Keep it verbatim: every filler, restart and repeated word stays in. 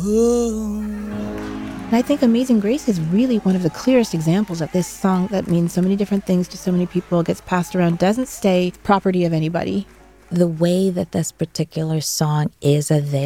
And I think Amazing Grace is really one of the clearest examples of this song that means so many different things to so many people, gets passed around, doesn't stay property of anybody. The way that this particular song is a